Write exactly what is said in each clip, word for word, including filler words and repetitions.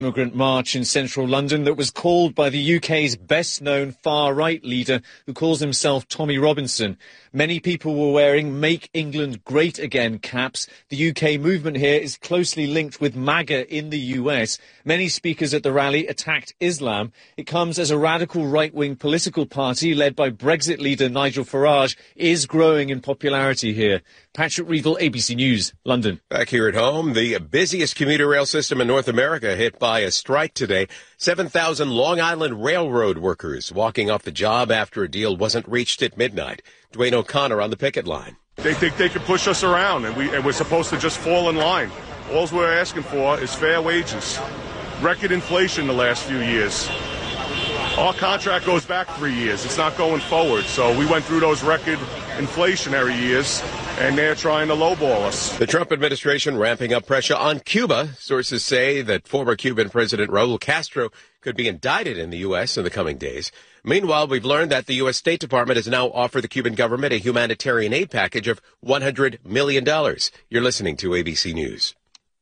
Immigrant march in central London that was called by the U K's best-known far-right leader who calls himself Tommy Robinson. Many people were wearing Make England Great Again caps. The U K movement here is closely linked with MAGA in the U S. Many speakers at the rally attacked Islam. It comes as a radical right-wing political party led by Brexit leader Nigel Farage is growing in popularity here. Patrick Reevell, A B C News, London. Back here at home, the busiest commuter rail system in North America hit by a strike today. seven thousand Long Island Railroad workers walking off the job after a deal wasn't reached at midnight. Dwayne O'Connor on the picket line. They think they can push us around, and, we, and we're supposed to just fall in line. All we're asking for is fair wages. Record inflation the last few years. Our contract goes back three years. It's not going forward. So we went through those record inflationary years, and they're trying to lowball us. The Trump administration ramping up pressure on Cuba. Sources say that former Cuban President Raul Castro could be indicted in the U S in the coming days. Meanwhile, we've learned that the U S State Department has now offered the Cuban government a humanitarian aid package of one hundred million dollars. You're listening to A B C News.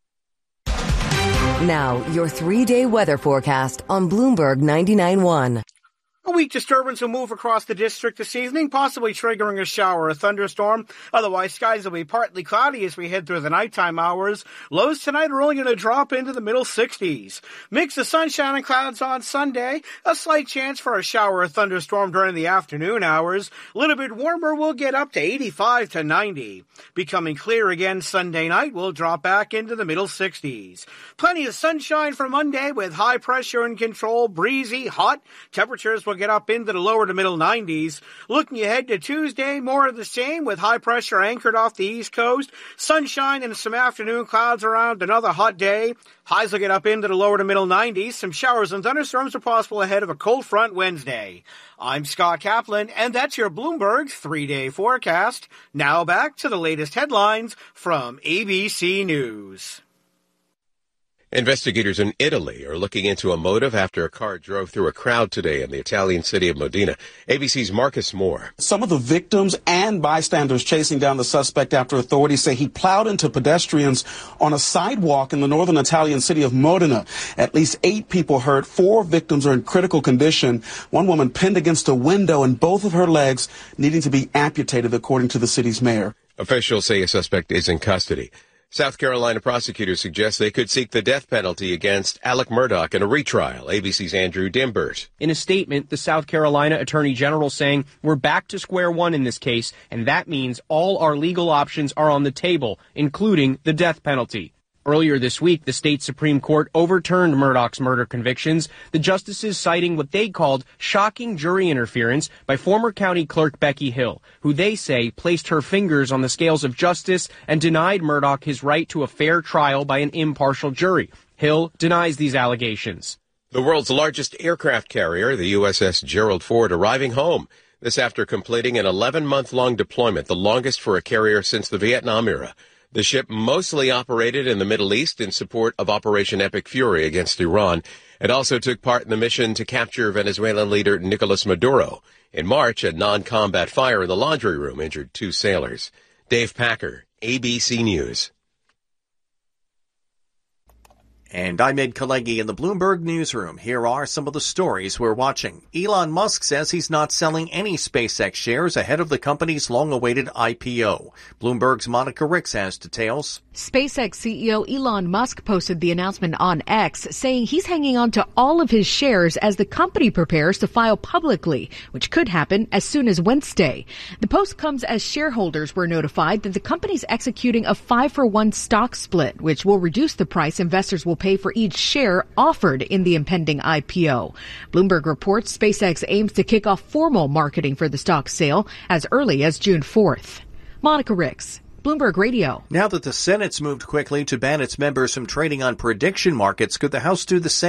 Now, your three-day weather forecast on Bloomberg ninety-nine point one. A weak disturbance will move across the district this evening, possibly triggering a shower or a thunderstorm. Otherwise, skies will be partly cloudy as we head through the nighttime hours. Lows tonight are only going to drop into the middle sixties. Mix of sunshine and clouds on Sunday. A slight chance for a shower or thunderstorm during the afternoon hours. A little bit warmer, we'll get up to eighty-five to ninety. Becoming clear again Sunday night, we'll drop back into the middle sixties. Plenty of sunshine for Monday with high pressure and control, breezy, hot. Temperatures will get up into the lower to middle nineties. Looking ahead to Tuesday, more of the same with high pressure anchored off the East Coast. Sunshine and some afternoon clouds around, another hot day. Highs will get up into the lower to middle nineties. Some showers and thunderstorms are possible ahead of a cold front Wednesday. I'm Scott Kaplan, and that's your Bloomberg three-day forecast. Now back to the latest headlines from A B C News. Investigators in Italy are looking into a motive after a car drove through a crowd today in the Italian city of Modena. A B C's Marcus Moore. Some of the victims and bystanders chasing down the suspect after authorities say he plowed into pedestrians on a sidewalk in the northern Italian city of Modena. At least eight people hurt. Four victims are in critical condition. One woman pinned against a window and both of her legs needing to be amputated, according to the city's mayor. Officials say a suspect is in custody. South Carolina prosecutors suggest they could seek the death penalty against Alec Murdaugh in a retrial. A B C's Andrew Dimbert. In a statement, the South Carolina Attorney General saying, we're back to square one in this case, and that means all our legal options are on the table, including the death penalty. Earlier this week, the state Supreme Court overturned Murdaugh's murder convictions, the justices citing what they called shocking jury interference by former county clerk Becky Hill, who they say placed her fingers on the scales of justice and denied Murdaugh his right to a fair trial by an impartial jury. Hill denies these allegations. The world's largest aircraft carrier, the U S S Gerald Ford, arriving home. This after completing an eleven-month-long deployment, the longest for a carrier since the Vietnam era. The ship mostly operated in the Middle East in support of Operation Epic Fury against Iran. It also took part in the mission to capture Venezuelan leader Nicolas Maduro. In March, a non-combat fire in the laundry room injured two sailors. Dave Packer, A B C News. And I'm Ed Kalegi in the Bloomberg Newsroom. Here are some of the stories we're watching. Elon Musk says he's not selling any SpaceX shares ahead of the company's long-awaited I P O. Bloomberg's Monica Ricks has details. SpaceX C E O Elon Musk posted the announcement on X, saying he's hanging on to all of his shares as the company prepares to file publicly, which could happen as soon as Wednesday. The post comes as shareholders were notified that the company's executing a five-for-one stock split, which will reduce the price investors will pay for each share offered in the impending I P O. Bloomberg reports SpaceX aims to kick off formal marketing for the stock sale as early as June fourth. Monica Ricks, Bloomberg Radio. Now that the Senate's moved quickly to ban its members from trading on prediction markets, could the House do the same?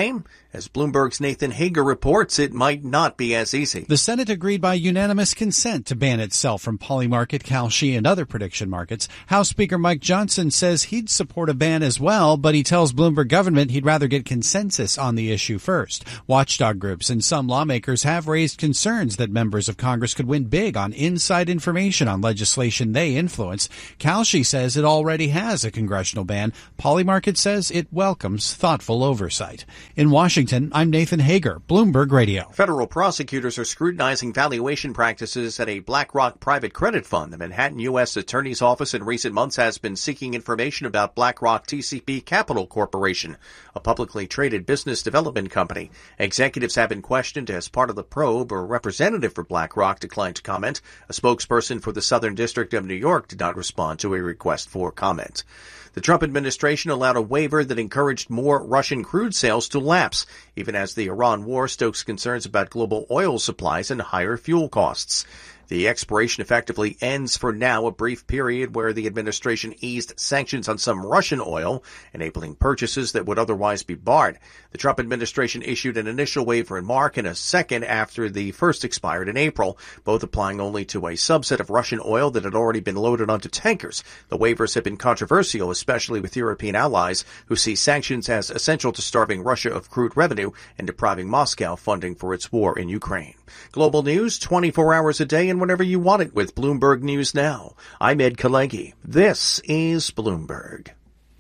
As Bloomberg's Nathan Hager reports, it might not be as easy. The Senate agreed by unanimous consent to ban itself from Polymarket, Kalshi, and other prediction markets. House Speaker Mike Johnson says he'd support a ban as well, but he tells Bloomberg Government he'd rather get consensus on the issue first. Watchdog groups and some lawmakers have raised concerns that members of Congress could win big on inside information on legislation they influence. Kalshi says it already has a congressional ban. Polymarket says it welcomes thoughtful oversight. In Washington, I'm Nathan Hager, Bloomberg Radio. Federal prosecutors are scrutinizing valuation practices at a BlackRock private credit fund. The Manhattan U S Attorney's Office in recent months has been seeking information about BlackRock T C P Capital Corporation, a publicly traded business development company. Executives have been questioned as part of the probe. A representative for BlackRock declined to comment. A spokesperson for the Southern District of New York did not respond to a request for comment. The Trump administration allowed a waiver that encouraged more Russian crude sales to lapse, even as the Iran war stokes concerns about global oil supplies and higher fuel costs. The expiration effectively ends for now, a brief period where the administration eased sanctions on some Russian oil, enabling purchases that would otherwise be barred. The Trump administration issued an initial waiver in March and a second after the first expired in April, both applying only to a subset of Russian oil that had already been loaded onto tankers. The waivers have been controversial, especially with European allies who see sanctions as essential to starving Russia of crude revenue and depriving Moscow funding for its war in Ukraine. Global news twenty-four hours a day and whenever you want it with Bloomberg News Now. I'm Ed Kalegi. This is Bloomberg.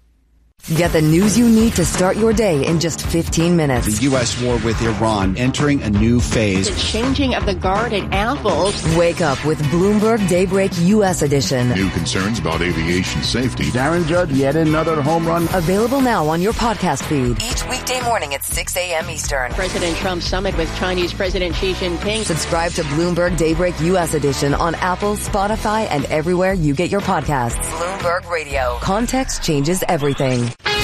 Get the news you need to start your day in just fifteen minutes. The U S war with Iran entering a new phase. The changing of the guard at Apple. Wake up with Bloomberg Daybreak U S Edition. New concerns about aviation safety. Darren Judd, yet another home run. Available now on your podcast feed. Each weekday morning at six a.m. Eastern. President Trump's summit with Chinese President Xi Jinping. Subscribe to Bloomberg Daybreak U S Edition on Apple, Spotify, and everywhere you get your podcasts. Bloomberg Radio. Context changes everything.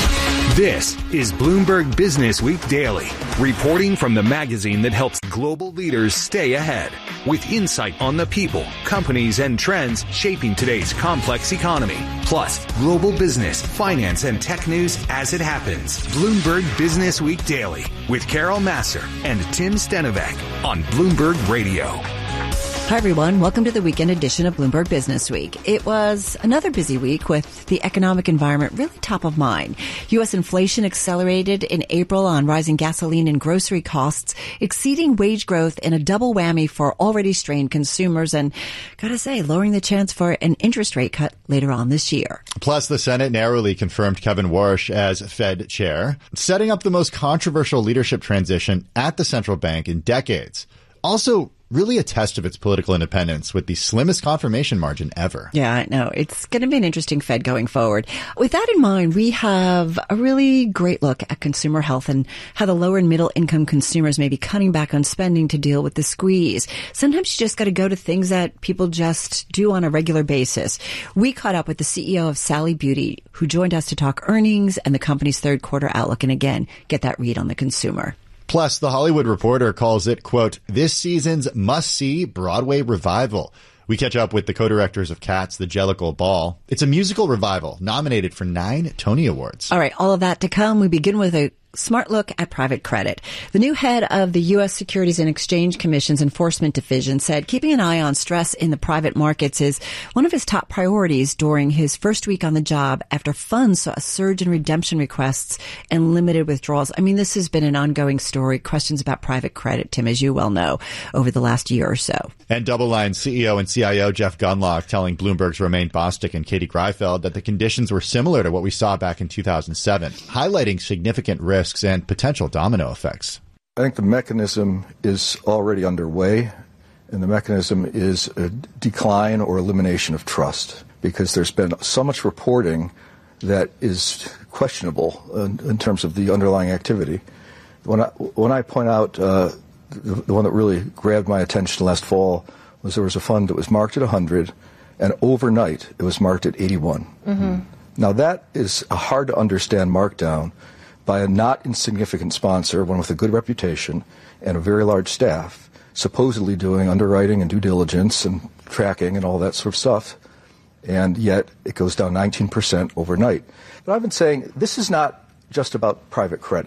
This is Bloomberg Business Week Daily, reporting from the magazine that helps global leaders stay ahead, with insight on the people, companies, and trends shaping today's complex economy, plus global business, finance, and tech news as it happens. Bloomberg Business Week Daily with Carol Massar and Tim Stenovec on Bloomberg Radio. Hi, everyone. Welcome to the weekend edition of Bloomberg Business Week. It was another busy week with the economic environment really top of mind. U S inflation accelerated in April on rising gasoline and grocery costs, exceeding wage growth in a double whammy for already strained consumers and, gotta say, lowering the chance for an interest rate cut later on this year. Plus, the Senate narrowly confirmed Kevin Warsh as Fed chair, setting up the most controversial leadership transition at the central bank in decades. Also, really a test of its political independence with the slimmest confirmation margin ever. Yeah, I know. It's going to be an interesting Fed going forward. With that in mind, we have a really great look at consumer health and how the lower and middle income consumers may be cutting back on spending to deal with the squeeze. Sometimes you just got to go to things that people just do on a regular basis. We caught up with the C E O of Sally Beauty, who joined us to talk earnings and the company's third quarter outlook. And again, get that read on the consumer. Plus, The Hollywood Reporter calls it, quote, this season's must-see Broadway revival. We catch up with the co-directors of Cats, The Jellicle Ball. It's a musical revival nominated for nine Tony Awards. All right, all of that to come. We begin with a smart look at private credit. The new head of the U S Securities and Exchange Commission's Enforcement Division said keeping an eye on stress in the private markets is one of his top priorities during his first week on the job after funds saw a surge in redemption requests and limited withdrawals. I mean, this has been an ongoing story. Questions about private credit, Tim, as you well know, over the last year or so. And DoubleLine C E O and C I O Jeff Gundlach telling Bloomberg's Romaine Bostick and Katie Greifeld that the conditions were similar to what we saw back in two thousand seven, highlighting significant risks and potential domino effects. I think the mechanism is already underway, and the mechanism is a decline or elimination of trust, because there's been so much reporting that is questionable in, in terms of the underlying activity. When I, when I point out uh, the, the one that really grabbed my attention last fall was there was a fund that was marked at one hundred, and overnight it was marked at eighty-one. Mm-hmm. Now that is a hard to understand markdown by a not insignificant sponsor, one with a good reputation and a very large staff, supposedly doing underwriting and due diligence and tracking and all that sort of stuff. And yet it goes down nineteen percent overnight. But I've been saying this is not just about private credit.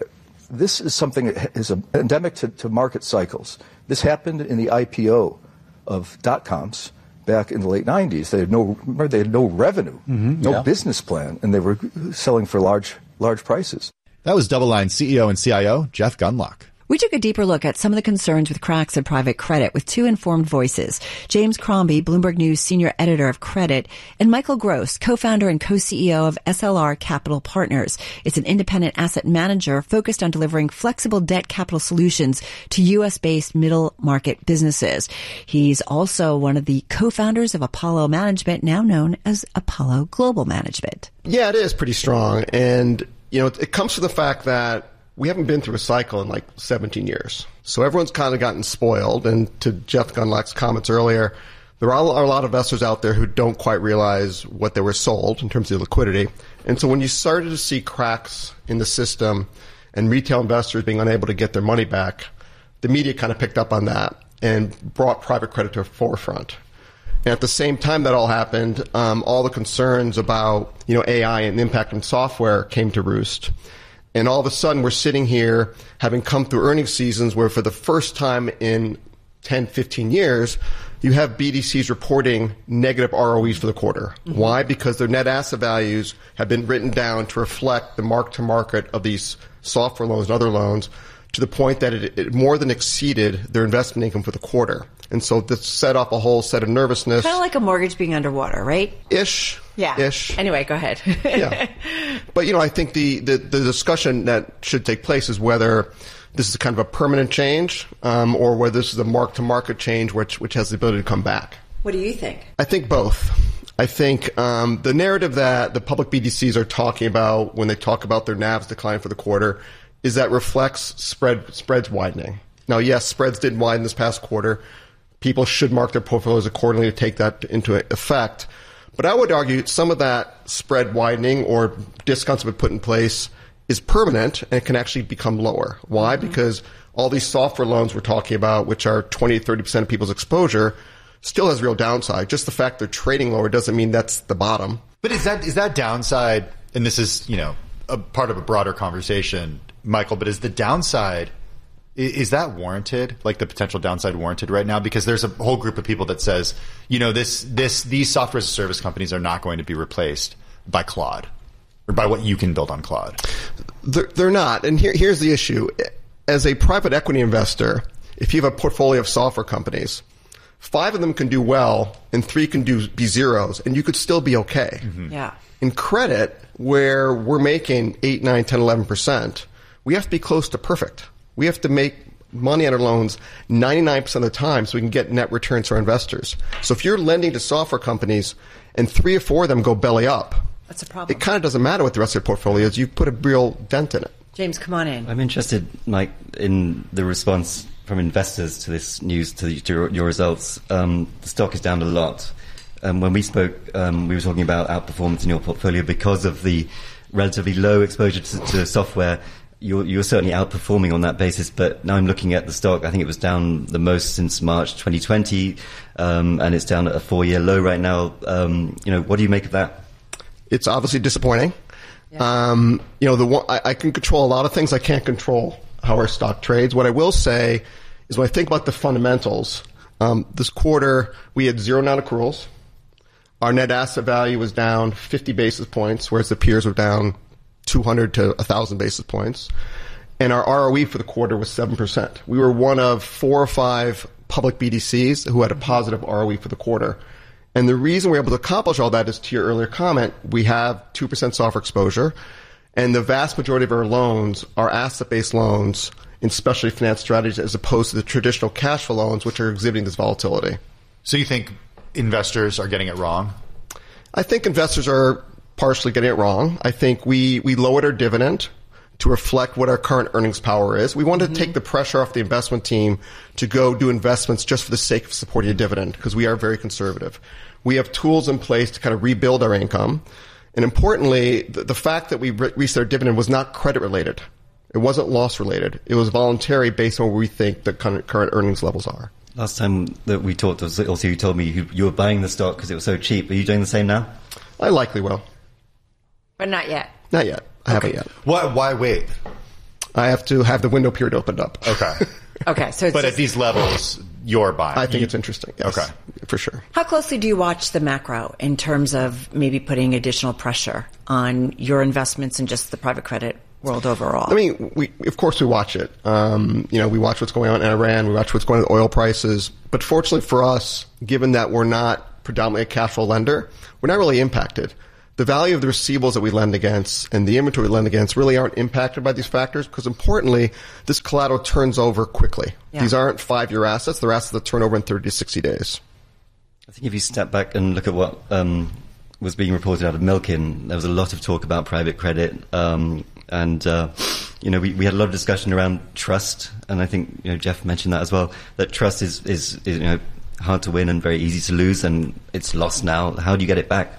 this is something that is endemic to, to market cycles. This happened in the I P O of dot-coms back in the late nineties. They had no, remember, they had no revenue, mm-hmm, no yeah. business plan, and they were selling for large, large prices. That was DoubleLine C E O and C I O Jeff Gundlach. We took a deeper look at some of the concerns with cracks in private credit with two informed voices. James Crombie, Bloomberg News senior editor of credit, and Michael Gross, co-founder and co-C E O of S L R Capital Partners. It's an independent asset manager focused on delivering flexible debt capital solutions to U S-based middle market businesses. He's also one of the co-founders of Apollo Management, now known as Apollo Global Management. Yeah, it is pretty strong. And, you know, it, it comes to the fact that we haven't been through a cycle in like seventeen years. So everyone's kind of gotten spoiled. And to Jeff Gundlach's comments earlier, there are a lot of investors out there who don't quite realize what they were sold in terms of liquidity. And so when you started to see cracks in the system and retail investors being unable to get their money back, the media kind of picked up on that and brought private credit to the forefront. And at the same time that all happened, um, all the concerns about, you know, A I and the impact on software came to roost. And all of a sudden, we're sitting here having come through earnings seasons where for the first time in ten, fifteen years, you have B D Cs reporting negative R O Es for the quarter. Mm-hmm. Why? Because their net asset values have been written down to reflect the mark-to-market of these software loans and other loans to the point that it, it more than exceeded their investment income for the quarter. And so this set off a whole set of nervousness. Kind of like a mortgage being underwater, right? Ish. Yeah. Ish. Anyway, go ahead. Yeah. But, you know, I think the, the, the discussion that should take place is whether this is kind of a permanent change um, or whether this is a mark-to-market change which, which has the ability to come back. What do you think? I think both. I think um, the narrative that the public B D Cs are talking about when they talk about their N A Vs decline for the quarter is that reflects spread spreads widening. Now, yes, spreads did widen this past quarter. People should mark their portfolios accordingly to take that into effect. But I would argue some of that spread widening or discounts that have been put in place is permanent and it can actually become lower. Why? Mm-hmm. Because all these software loans we're talking about, which are twenty to thirty percent of people's exposure, still has real downside. Just the fact they're trading lower doesn't mean that's the bottom. But is that is that downside, and this is, you know, a part of a broader conversation, Michael, but is the downside, is that warranted? Like the potential downside warranted right now? Because there's a whole group of people that says, you know, this, this, these software as a service companies are not going to be replaced by Claude or by what you can build on Claude. They're, they're not. And here, here's the issue. As a private equity investor, if you have a portfolio of software companies, five of them can do well and three can do be zeros and you could still be okay. Mm-hmm. Yeah. In credit, where we're making eight, nine, ten, eleven percent, we have to be close to perfect. We have to make money on our loans ninety-nine percent of the time so we can get net returns for our investors. So if you're lending to software companies and three or four of them go belly up, that's a problem. It kind of doesn't matter what the rest of your portfolio is. You've put a real dent in it. James, come on in. I'm interested, Mike, in the response from investors to this news, to, the, to your, your results. Um, the stock is down a lot. Um, when we spoke, um, we were talking about outperformance in your portfolio because of the relatively low exposure to, to software. You're, you're certainly outperforming on that basis, but now I'm looking at the stock. I think it was down the most since March twenty twenty, um, and it's down at a four-year low right now. Um, you know, what do you make of that? It's obviously disappointing. Yeah. Um, you know, the one, I, I can control a lot of things. I can't control how our stock trades. What I will say is when I think about the fundamentals, um, this quarter we had zero non-accruals. Our net asset value was down fifty basis points, whereas the peers were down two hundred to one thousand basis points. And our R O E for the quarter was seven percent. We were one of four or five public B D Cs who had a positive R O E for the quarter. And the reason we're able to accomplish all that is, to your earlier comment, we have two percent software exposure, and the vast majority of our loans are asset-based loans in specialty finance strategies as opposed to the traditional cash flow loans, which are exhibiting this volatility. So you think investors are getting it wrong? I think investors are partially getting it wrong. I think we, we lowered our dividend to reflect what our current earnings power is. We wanted mm-hmm. to take the pressure off the investment team to go do investments just for the sake of supporting a dividend, because we are very conservative. We have tools in place to kind of rebuild our income. And importantly, the, the fact that we re- reset our dividend was not credit related. It wasn't loss related. It was voluntary based on where we think the current, current earnings levels are. Last time that we talked, also you told me you, you were buying the stock because it was so cheap. Are you doing the same now? I likely will. But not yet. Not yet. I okay. haven't yet. Why, why wait? I have to have the window period opened up. Okay. Okay, so it's but just, at these levels, you're buying. I think you, it's interesting. Yes, okay, for sure. How closely do you watch the macro in terms of maybe putting additional pressure on your investments and just the private credit world overall? I mean, we of course we watch it. Um, you know, we watch what's going on in Iran. We watch what's going on with oil prices. But fortunately for us, given that we're not predominantly a cash flow lender, we're not really impacted. The value of the receivables that we lend against and the inventory we lend against really aren't impacted by these factors because, importantly, this collateral turns over quickly. Yeah. These aren't five-year assets. They're assets that turn over in thirty to sixty days. I think if you step back and look at what um, was being reported out of Milken, there was a lot of talk about private credit. Um, and, uh, you know, we, we had a lot of discussion around trust. And I think, you know, Jeff mentioned that as well, that trust is, is, is you know, hard to win and very easy to lose. And it's lost now. How do you get it back?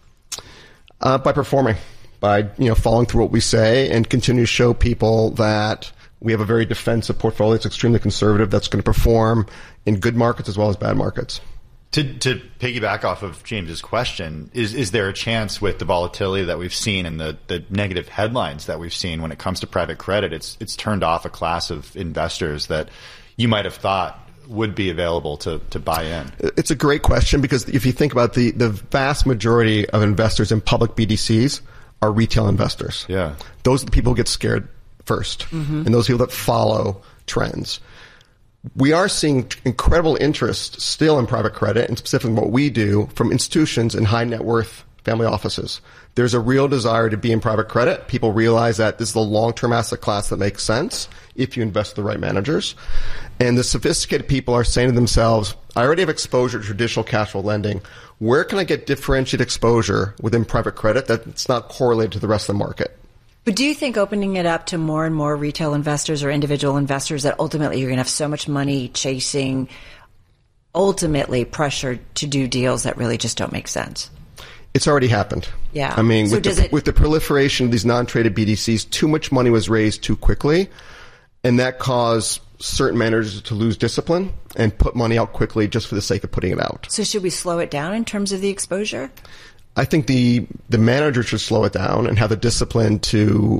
Uh, by performing, by you know following through what we say and continue to show people that we have a very defensive portfolio. It's extremely conservative. That's going to perform in good markets as well as bad markets. To, to piggyback off of James's question, is is there a chance with the volatility that we've seen and the, the negative headlines that we've seen when it comes to private credit, it's it's turned off a class of investors that you might have thought would be available to, to buy in? It's a great question because if you think about the, the vast majority of investors in public B D Cs are retail investors. Yeah. Those are the people who get scared first, mm-hmm. and those people that follow trends. We are seeing incredible interest still in private credit, and specifically what we do, from institutions and high net worth family offices. There's a real desire to be in private credit. People realize that this is a long-term asset class that makes sense if you invest in the right managers. And the sophisticated people are saying to themselves, I already have exposure to traditional cash flow lending. Where can I get differentiated exposure within private credit that's not correlated to the rest of the market? But do you think opening it up to more and more retail investors or individual investors that ultimately you're going to have so much money chasing, ultimately pressure to do deals that really just don't make sense? It's already happened. Yeah. I mean, so with, the, it- with the proliferation of these non-traded B D Cs, too much money was raised too quickly, and that caused certain managers to lose discipline and put money out quickly just for the sake of putting it out. So should we slow it down in terms of the exposure? I think the the manager should slow it down and have the discipline to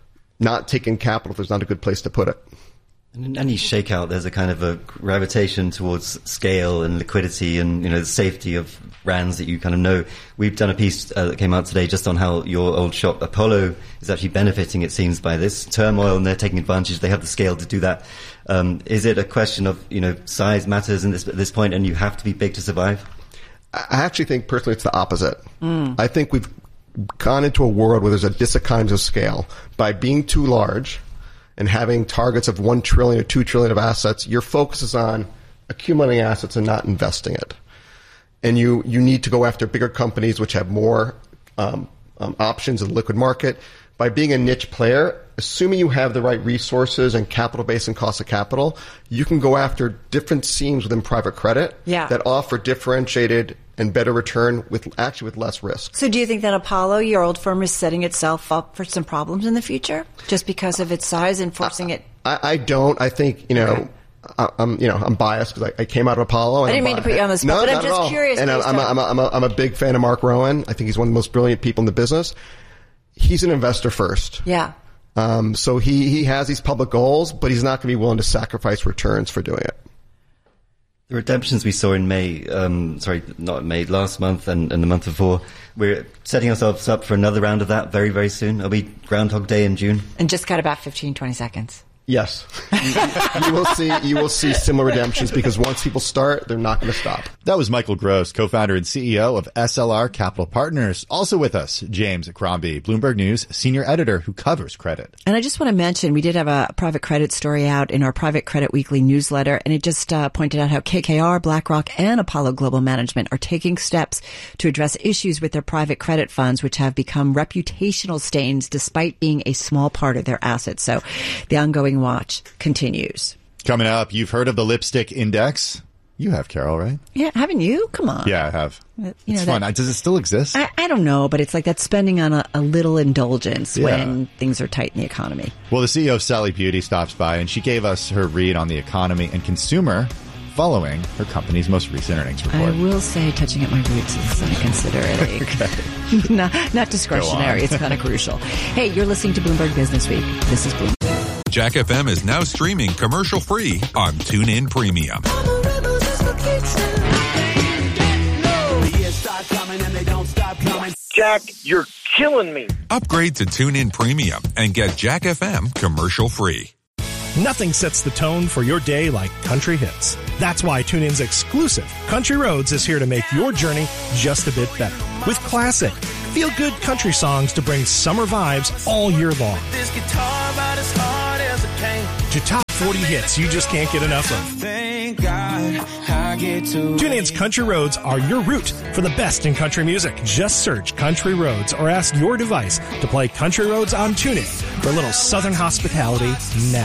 not take in capital if there's not a good place to put it. In any shakeout, there's a kind of a gravitation towards scale and liquidity and, you know, the safety of brands that you kind of know. We've done a piece uh, that came out today just on how your old shop, Apollo, is actually benefiting, it seems, by this turmoil, and they're taking advantage. They have the scale to do that. Um, is it a question of, you know, size matters in this, at this point, and you have to be big to survive? I actually think, personally, it's the opposite. Mm. I think we've gone into a world where there's a diseconomies of scale. By being too large and having targets of one trillion or two trillion of assets, your focus is on accumulating assets and not investing it. And you, you need to go after bigger companies which have more um, um, options in the liquid market. By being a niche player, assuming you have the right resources and capital base and cost of capital, you can go after different seams within private credit yeah. that offer differentiated and better return with actually with less risk. So do you think that Apollo, your old firm, is setting itself up for some problems in the future just because of its size and forcing I, it? I, I don't. I think, you know, okay. I, I'm, you know, I'm biased because I, I came out of Apollo. And I didn't I'm mean bi- to put you on the spot, no, but I'm just curious. And I'm, I'm, a, I'm, a, I'm, a, I'm a big fan of Mark Rowan. I think he's one of the most brilliant people in the business. He's an investor first. Yeah. Um, so he, he has these public goals, but he's not going to be willing to sacrifice returns for doing it. The redemptions we saw in May, um, sorry, not in May, last month and, and the month before, we're setting ourselves up for another round of that very, very soon. It'll be Groundhog Day in June. And just got about fifteen, twenty seconds. Yes. you, you will see you will see similar redemptions because once people start, they're not going to stop. That was Michael Gross, co-founder and C E O of S L R Capital Partners. Also with us, James Crombie, Bloomberg News senior editor who covers credit. And I just want to mention, we did have a private credit story out in our Private Credit Weekly newsletter, and it just uh, pointed out how K K R, BlackRock, and Apollo Global Management are taking steps to address issues with their private credit funds, which have become reputational stains despite being a small part of their assets. So the ongoing watch continues. Coming up, you've heard of the lipstick index. You have, Carol, right? Yeah, haven't you? Come on. Yeah, I have. You it's know, fun. that, Does it still exist? I, I don't know, but it's like that spending on a, a little indulgence Yeah. when things are tight in the economy. Well, the C E O of Sally Beauty stops by, and she gave us her read on the economy and consumer following her company's most recent earnings report. I will say touching at my roots is I consider it a, okay. not, not discretionary. It's kind of crucial. Hey, you're listening to Bloomberg Business Week. This is Bloomberg. Jack F M is now streaming commercial-free on TuneIn Premium. Jack, you're killing me. Upgrade to TuneIn Premium and get Jack F M commercial-free. Nothing sets the tone for your day like country hits. That's why TuneIn's exclusive Country Roads is here to make your journey just a bit better. With classic, feel-good country songs to bring summer vibes all year long. This guitar about as hard as it came. To top forty hits you just can't get enough of. Thank God I get to TuneIn's Country Roads are your route for the best in country music. Just search Country Roads or ask your device to play Country Roads on TuneIn for a little southern hospitality now.